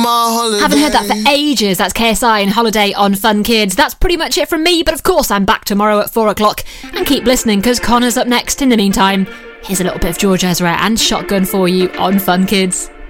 my holiday. Haven't heard that for ages. That's KSI and Holiday on Fun Kids. That's pretty much it from me, but of course I'm back tomorrow at 4 o'clock. And keep listening, because Connor's up next in the meantime. Here's a little bit of George Ezra and Shotgun for you on Fun Kids.